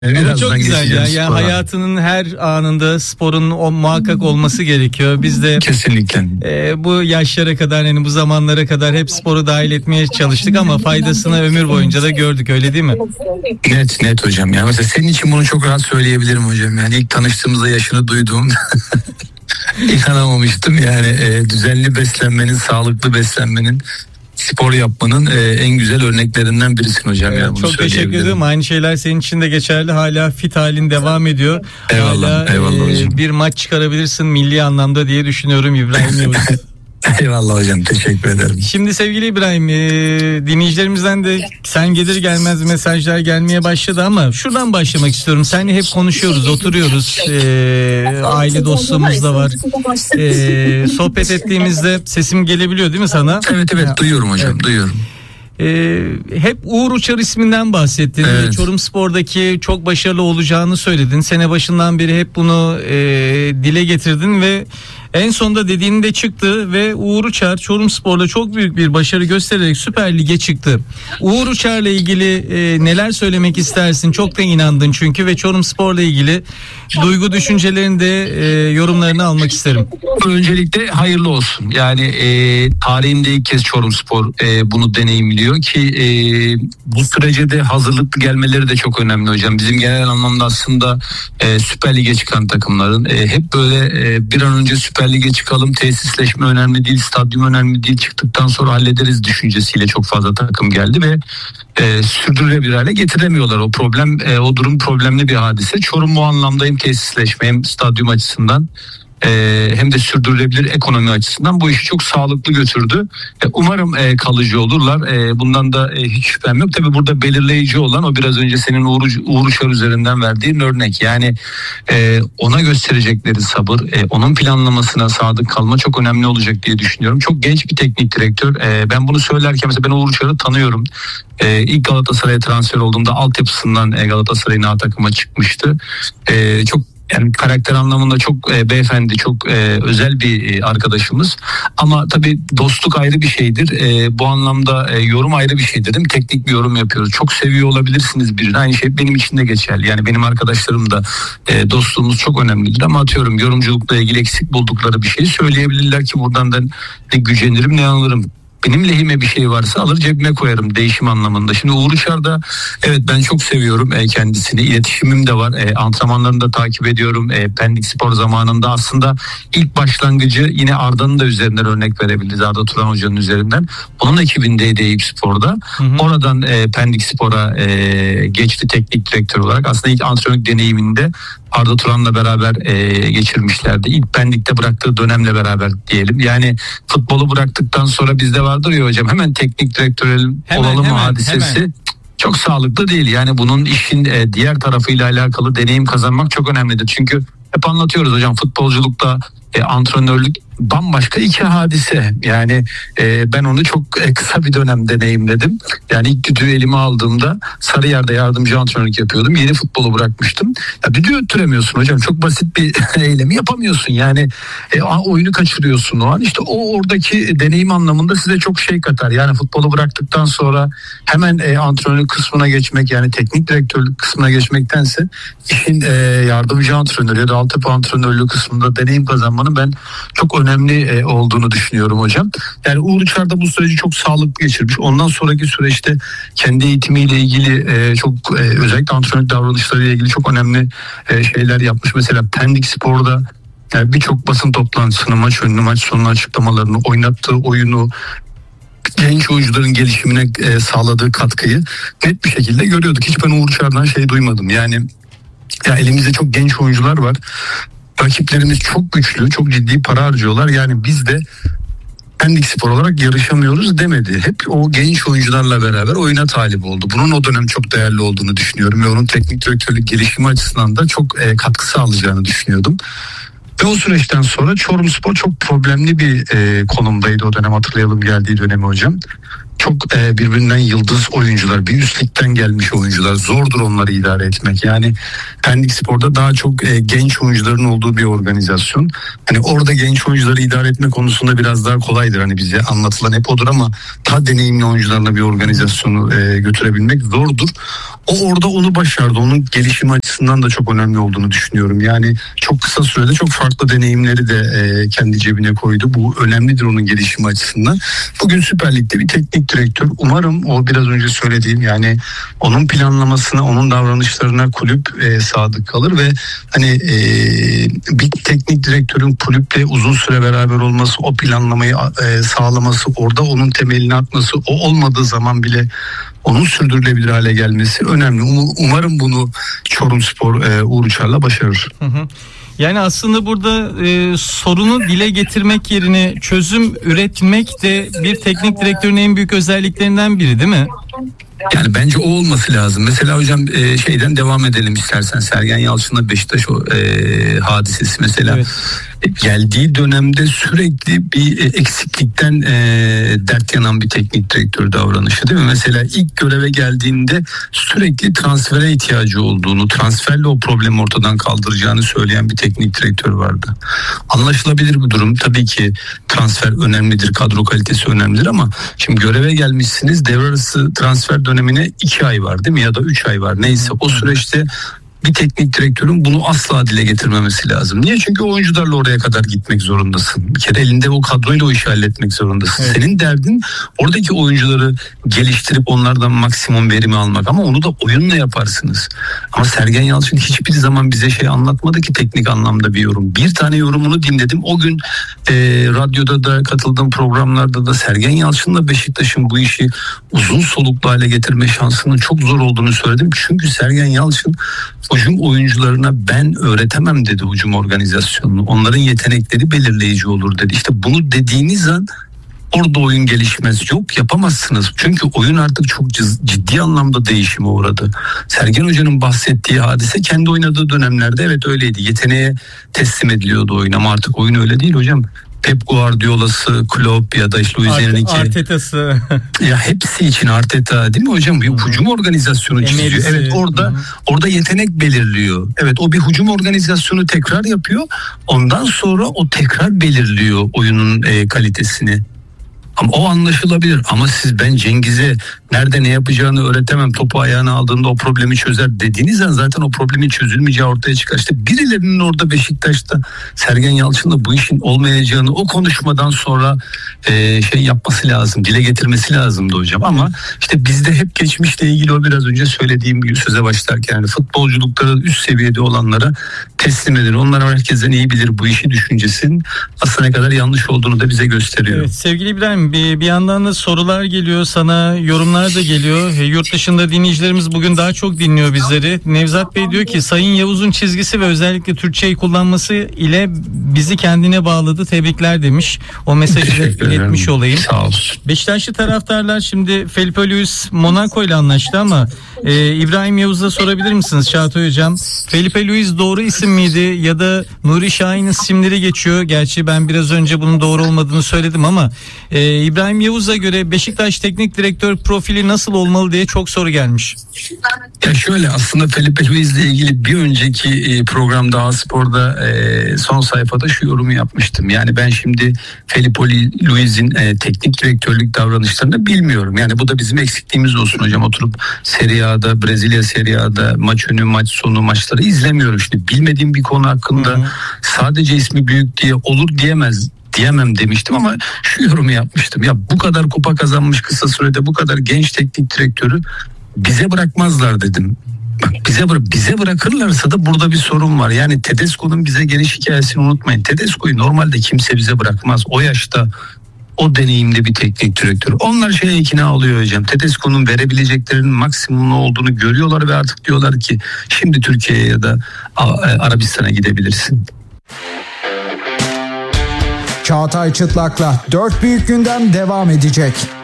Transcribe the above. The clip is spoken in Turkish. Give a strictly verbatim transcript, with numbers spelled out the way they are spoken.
Ama çok güzel ya. Yani hayatının her anında sporun o muhakkak olması gerekiyor. Biz de kesinlikle e, bu yaşlara kadar, yani bu zamanlara kadar hep sporu dahil etmeye çalıştık ama faydasını ömür boyunca da gördük, öyle değil mi? Net net hocam ya. Mesela senin için bunu çok rahat söyleyebilirim hocam. Yani ilk tanıştığımızda yaşını duyduğum inanamamıştım yani. E, düzenli beslenmenin, sağlıklı beslenmenin, spor yapmanın e, en güzel örneklerinden birisin hocam. Evet, yani bunu çok teşekkür ederim. Aynı şeyler senin için de geçerli. Hala fit halin devam ediyor. Eyvallah, Hala eyvallah e, hocam. bir maç çıkarabilirsin milli anlamda diye düşünüyorum İbrahim Yavuz. Eyvallah hocam, teşekkür ederim. Şimdi sevgili İbrahim, e, dinleyicilerimizden de sen gelir gelmez mesajlar gelmeye başladı ama şuradan başlamak istiyorum. Seninle hep konuşuyoruz, oturuyoruz, e, aile dostluğumuz da var. E, sohbet ettiğimizde sesim gelebiliyor değil mi sana? Evet evet, duyuyorum hocam, evet. duyuyorum. Ee, hep Uğur Uçar isminden bahsettin. Evet. Çorumspor'daki çok başarılı olacağını söyledin. Sene başından beri hep bunu e, dile getirdin ve en sonunda dediğin de çıktı ve Uğur Uçar Çorumspor'la çok büyük bir başarı göstererek Süper Lig'e çıktı. Uğur Uçar'la ilgili e, neler söylemek istersin? Çok da inandın çünkü ve Çorumspor'la ilgili duygu düşüncelerini de e, yorumlarını almak isterim. Öncelikle hayırlı olsun. Yani e, tarihinde ilk kez Çorumspor e, bunu deneyimliyor ki e, bu sürece de hazırlıklı gelmeleri de çok önemli hocam. Bizim genel anlamda aslında e, Süper Lig'e çıkan takımların e, hep böyle e, bir an önce Süper Lig'e çıkalım, tesisleşme önemli değil, stadyum önemli değil, çıktıktan sonra hallederiz düşüncesiyle çok fazla takım geldi ve e, sürdürülebilir hale getiremiyorlar. O problem, e, o durum problemli bir hadise. Çorum bu anlamda hem tesisleşme hem stadyum açısından Ee, hem de sürdürülebilir ekonomi açısından bu işi çok sağlıklı götürdü. Ee, umarım e, kalıcı olurlar. E, bundan da e, hiç şüphem yok. Tabii burada belirleyici olan o biraz önce senin Uğur, Uğur Uçar üzerinden verdiğin örnek. Yani e, ona gösterecekleri sabır, e, onun planlamasına sadık kalma çok önemli olacak diye düşünüyorum. Çok genç bir teknik direktör. E, ben bunu söylerken mesela ben Uğur Uçar'ı tanıyorum. E, ilk Galatasaray'a transfer olduğumda altyapısından e, Galatasaray'ın A takıma çıkmıştı. E, çok Yani karakter anlamında çok e, beyefendi, çok e, özel bir e, arkadaşımız. Ama tabii dostluk ayrı bir şeydir. E, bu anlamda e, yorum ayrı bir şeydir, değil mi? Teknik bir yorum yapıyoruz. Çok seviyor olabilirsiniz birini. Aynı şey benim için de geçerli. Yani benim arkadaşlarım da e, dostluğumuz çok önemlidir. Ama atıyorum yorumculukla ilgili eksik buldukları bir şeyi söyleyebilirler ki buradan da ne gücenirim ne anılırım. Benim lehime bir şey varsa alır cebime koyarım değişim anlamında. Şimdi Uğur Uçar'da evet ben çok seviyorum e, kendisini. İletişimim de var. E, antrenmanlarını da takip ediyorum. E, Pendik Spor zamanında aslında ilk başlangıcı yine Arda'nın da üzerinden örnek verebiliriz. Arda Turan Hoca'nın üzerinden. Onun ekibindeydi Eyüp Spor'da. Hı hı. Oradan e, Pendik Spor'a e, geçti teknik direktör olarak. Aslında ilk antrenörlük deneyiminde Arda Turan'la beraber e, geçirmişlerdi. İlk Pendik'te bıraktığı dönemle beraber diyelim. Yani futbolu bıraktıktan sonra bizde vardır ya hocam hemen teknik direktör olalım hemen, hadisesi. Hemen. Çok sağlıklı değil. Yani bunun işin e, diğer tarafıyla alakalı deneyim kazanmak çok önemlidir. Çünkü hep anlatıyoruz hocam futbolculukta e, antrenörlük bambaşka iki hadise. Yani e, ben onu çok e, kısa bir dönem deneyimledim. Yani ilk düdüğü elime aldığımda Sarıyer'de yardımcı antrenörlük yapıyordum. Yeni futbolu bırakmıştım. Ya düdüğü öttüremiyorsun hocam. Çok basit bir eylemi yapamıyorsun. Yani e, oyunu kaçırıyorsun o an. İşte o oradaki deneyim anlamında size çok şey katar. Yani futbolu bıraktıktan sonra hemen e, antrenörlük kısmına geçmek, yani teknik direktörlük kısmına geçmektense işin e, yardımcı antrenörü ya da altyapı antrenörlüğü kısmında deneyim kazanmanın ben çok önemli önemli olduğunu düşünüyorum hocam. Yani Uğur Uçar da bu süreci çok sağlıklı geçirmiş. Ondan sonraki süreçte kendi eğitimiyle ilgili çok özellikle antrenörlük davranışlarıyla ilgili çok önemli şeyler yapmış. Mesela Pendik Spor'da yani birçok basın toplantısını, maç önünü, maç sonunu açıklamalarını, oynattığı oyunu, genç oyuncuların gelişimine sağladığı katkıyı net bir şekilde görüyorduk. Hiç ben Uğur Uçar'dan şey duymadım. Yani ya elimizde çok genç oyuncular var. Rakiplerimiz çok güçlü, çok ciddi para harcıyorlar. Yani biz de Pendik Spor olarak yarışamıyoruz demedi. Hep o genç oyuncularla beraber oyuna talip oldu. Bunun o dönem çok değerli olduğunu düşünüyorum ve onun teknik direktörlük gelişimi açısından da çok e, katkı sağlayacağını düşünüyordum. Ve o süreçten sonra Çorumspor çok problemli bir e, konumdaydı o dönem, hatırlayalım geldiği dönemi hocam. çok e, birbirinden yıldız oyuncular, bir üst ligden gelmiş oyuncular. Zordur onları idare etmek. Yani Pendik Spor'da daha çok e, genç oyuncuların olduğu bir organizasyon. Hani orada genç oyuncuları idare etme konusunda biraz daha kolaydır. Hani bize anlatılan hep odur ama daha deneyimli oyuncularla bir organizasyonu e, götürebilmek zordur. O orada onu başardı. Onun gelişimi açısından da çok önemli olduğunu düşünüyorum. Yani çok kısa sürede çok farklı deneyimleri de e, kendi cebine koydu. Bu önemlidir onun gelişimi açısından. Bugün Süper Lig'de bir teknik direktör. Umarım o biraz önce söylediğim, yani onun planlamasına, onun davranışlarına kulüp e, sadık kalır ve hani e, bir teknik direktörün kulüple uzun süre beraber olması, o planlamayı e, sağlaması, orada onun temelini atması, o olmadığı zaman bile onun sürdürülebilir hale gelmesi önemli. Um- Umarım bunu Çorumspor e, Uğur Uçar'la başarır. Hı hı. Yani aslında burada e, sorunu dile getirmek yerine çözüm üretmek de bir teknik direktörün en büyük özelliklerinden biri, değil mi? Yani bence o olması lazım. Mesela hocam e, şeyden devam edelim istersen. Sergen Yalçın'la Beşiktaş o, e, hadisesi mesela. Evet. Geldiği dönemde sürekli bir eksiklikten e, dert yanan bir teknik direktör davranışı, değil mi? Mesela ilk göreve geldiğinde sürekli transfere ihtiyacı olduğunu, transferle o problemi ortadan kaldıracağını söyleyen bir teknik direktör vardı. Anlaşılabilir bu durum. Tabii ki transfer önemlidir, kadro kalitesi önemlidir ama şimdi göreve gelmişsiniz, devre arası transfer dönemine iki ay var, değil mi? Ya da üç ay var. Neyse, o süreçte bir teknik direktörün bunu asla dile getirmemesi lazım. Niye? Çünkü oyuncularla oraya kadar gitmek zorundasın. Bir kere elinde o kadroyla o işi halletmek zorundasın. Evet. Senin derdin oradaki oyuncuları geliştirip onlardan maksimum verimi almak, ama onu da oyunla yaparsınız. Ama Sergen Yalçın hiçbir zaman bize şey anlatmadı ki, teknik anlamda bir yorum. Bir tane yorumunu dinledim. O gün e, radyoda da katıldığım programlarda da Sergen Yalçın'la Beşiktaş'ın bu işi uzun soluklu hale getirme şansının çok zor olduğunu söyledim. Çünkü Sergen Yalçın hücum oyuncularına ben öğretemem dedi hücum organizasyonunu. Onların yetenekleri belirleyici olur dedi. İşte bunu dediğiniz an orada oyun gelişmez. Yok, yapamazsınız. Çünkü oyun artık çok ciddi anlamda değişime uğradı. Sergen Hoca'nın bahsettiği hadise kendi oynadığı dönemlerde evet öyleydi. Yeteneğe teslim ediliyordu oyun, ama artık oyun öyle değil hocam. Pep Guardiola'sı, Klopp ya da işte Luis Enrique, Arteta'sı. Ya hepsi için Arteta, değil mi hocam? Bir hücum organizasyonu çiziyor. Emerisi. Evet, orada Hı-hı. orada yetenek belirliyor. Evet, o bir hücum organizasyonu tekrar yapıyor. Ondan sonra o tekrar belirliyor oyunun e, kalitesini. Ama o anlaşılabilir. Ama siz ben Cengiz'e nerede ne yapacağını öğretemem, topu ayağına aldığında o problemi çözer dediğiniz an zaten o problemin çözülmeyeceği ortaya çıkar. İşte birilerinin orada Beşiktaş'ta Sergen Yalçın'la bu işin olmayacağını o konuşmadan sonra e, şey yapması lazım, dile getirmesi lazımdı hocam. Ama işte bizde hep geçmişle ilgili o biraz önce söylediğim gibi söze başlarken yani futbolculukları üst seviyede olanlara teslim edin. Onlar herkesten iyi bilir bu işi düşüncesinin aslında ne kadar yanlış olduğunu da bize gösteriyor. Evet, sevgili İbrahim, bir, bir yandan da sorular geliyor sana, yorumlar da geliyor. E, yurt dışında dinleyicilerimiz bugün daha çok dinliyor bizleri. Nevzat Bey diyor ki Sayın Yavuz'un çizgisi ve özellikle Türkçeyi kullanması ile bizi kendine bağladı. Tebrikler demiş. O mesajı da iletmiş olayım. Sağ olsun. Beşiktaşlı taraftarlar şimdi Felipe Luis Monaco ile anlaştı ama e, İbrahim Yavuz'a sorabilir misiniz Çağatay Hocam? Felipe Luis doğru isim miydi ya da Nuri Şahin isimleri geçiyor. Gerçi ben biraz önce bunun doğru olmadığını söyledim ama e, İbrahim Yavuz'a göre Beşiktaş teknik direktör profili nasıl olmalı diye çok soru gelmiş. Ya şöyle, aslında Felipe Luis ile ilgili bir önceki programda A-Spor'da e, son sayfada şu yorumu yapmıştım. Yani ben şimdi Felipe Luis'in e, teknik direktörlük davranışlarını bilmiyorum. Yani bu da bizim eksikliğimiz olsun hocam. Oturup Serie A'da, Brezilya Serie A'da maç önü, maç sonu maçları izlemiyorum. Şimdi bilmediğim bir konu hakkında Hı-hı. sadece ismi büyük diye olur diyemez. diyemem demiştim ama şu yorumu yapmıştım. Ya bu kadar kupa kazanmış kısa sürede bu kadar genç teknik direktörü bize bırakmazlar dedim. Bak bize bırak bize bırakırlarsa da burada bir sorun var. Yani Tedesco'nun bize geliş hikayesini unutmayın. Tedesco'yu normalde kimse bize bırakmaz. O yaşta o deneyimli bir teknik direktör. Onlar şeye ikna oluyor hocam. Tedesco'nun verebileceklerinin maksimumlu olduğunu görüyorlar ve artık diyorlar ki şimdi Türkiye'ye ya da Arabistan'a gidebilirsin. Çağatay Çıtlak'la dört büyük gündem devam edecek.